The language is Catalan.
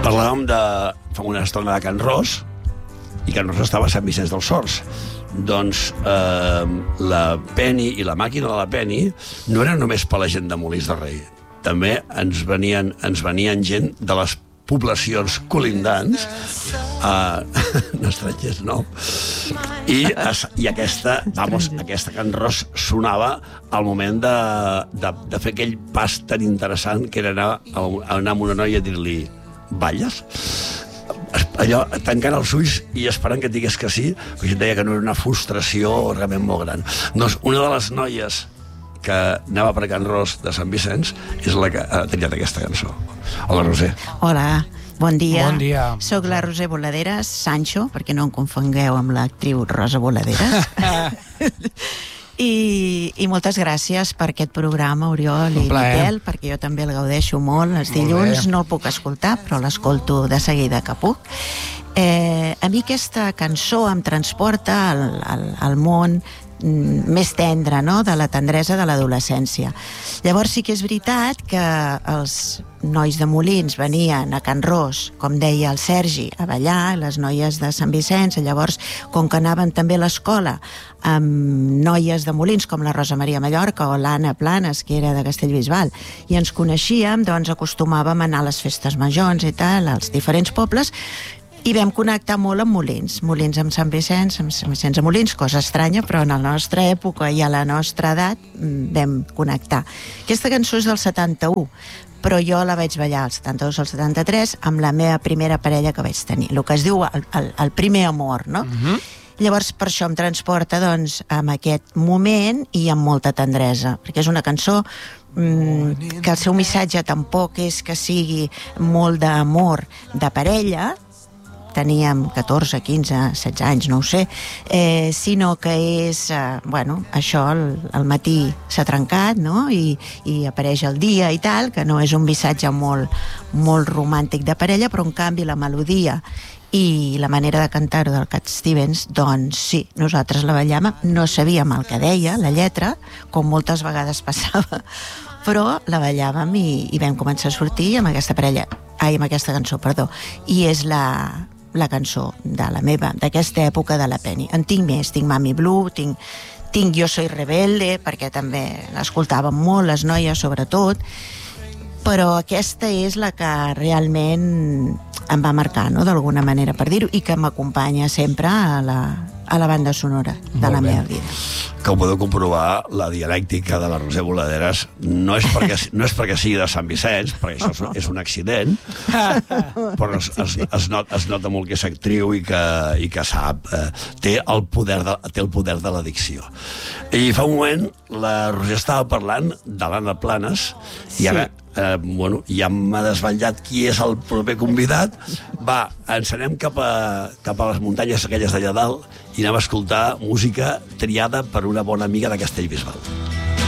Parlàvem fa una estona de Can Ros, i Can Ros estava a Sant Vicenç dels Horts. Doncs la Penny i la màquina de la Penny no eren només per la gent de Molins de Rei. També ens venien gent de les poblacions colindants, no estrangers, no. I aquesta Can Ros sonava al moment de fer aquell pas tan interessant que era anar amb una noia a dir-li balles? Allò, tancant els ulls i esperant que et digués que sí, perquè et deia que no era una frustració realment molt gran. Doncs una de les noies que anava per Can Ros de Sant Vicenç és la que ha triat aquesta cançó. Hola, Roser. Hola, bon dia. Bon dia. Soc la Roser Boladeres, Sancho, perquè no em confongueu amb l'actriu Rosa Boladeres. I moltes gràcies per aquest programa, Oriol i Miquel, perquè jo també el gaudeixo molt. Els dilluns no el puc escoltar, però l'escolto de seguida que puc. A mi aquesta cançó em transporta al món més tendre, no?, de la tendresa de l'adolescència. Llavors sí que és veritat que els nois de Molins venien a Can Ros, com deia el Sergi, a ballar, les noies de Sant Vicenç. Llavors, com que anaven també a l'escola amb noies de Molins, com la Rosa Maria Mallorca o l'Anna Planes, que era de Castellbisbal, i ens coneixíem, doncs acostumàvem a anar a les festes majors i tal, als diferents pobles, i vam connectar molt amb Molins amb Sant Vicenç, amb Sant Vicenç a Molins, cosa estranya, però en la nostra època i a la nostra edat vam connectar. Aquesta cançó és del 71, però jo la vaig ballar al 72 o al 73 amb la meva primera parella que vaig tenir, el que es diu el primer amor, no? Llavors, per això em transporta, doncs, amb aquest moment i amb molta tendresa, perquè és una cançó que el seu missatge tampoc és que sigui molt d'amor de parella, teníem 14, 15, 16 anys, no ho sé, sinó que és, això, el matí s'ha trencat, no?, i apareix el dia i tal, que no és un missatge molt romàntic de parella, però en canvi la melodia i la manera de cantar-ho del Cat Stevens, doncs sí, nosaltres la ballàvem, no sabíem el que deia, la lletra, com moltes vegades passava, però la ballàvem i vam començar a sortir amb aquesta cançó, i és la cançó d'aquesta època de la Penny. En tinc més, tinc Mami Blue, tinc Jo Soy Rebelde, perquè també l'escoltàvem molt, les noies sobretot, però aquesta és la que realment em va marcar, no?, d'alguna manera, per dir-ho, i que m'acompanya sempre a la banda sonora de la meva vida. Que ho podeu comprovar, la dialèctica de la Roser Boladeres no és perquè sigui de Sant Vicenç, perquè això és un accident, però es nota molt que és actriu i que sap, té el poder de l'addicció. I fa un moment la Roser estava parlant de l'Anna Planes, i ara ja m'ha desvetllat qui és el proper convidat. Va, ens anem cap a les muntanyes aquelles d'allà dalt i anem a escoltar música triada per una bona amiga de Castellbisbal.